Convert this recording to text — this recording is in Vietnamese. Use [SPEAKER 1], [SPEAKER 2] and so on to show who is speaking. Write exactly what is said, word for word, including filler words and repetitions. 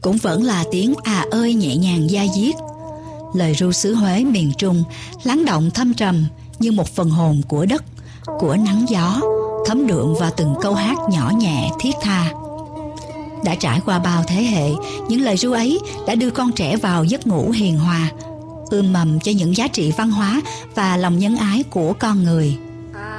[SPEAKER 1] cũng vẫn là tiếng à ơi nhẹ nhàng da diết. Lời ru xứ Huế miền Trung lắng động thâm trầm như một phần hồn của đất, của nắng gió, thấm đượm vào từng câu hát nhỏ nhẹ thiết tha. Đã trải qua bao thế hệ, những lời ru ấy đã đưa con trẻ vào giấc ngủ hiền hòa, ươm mầm cho những giá trị văn hóa và lòng nhân ái của con người.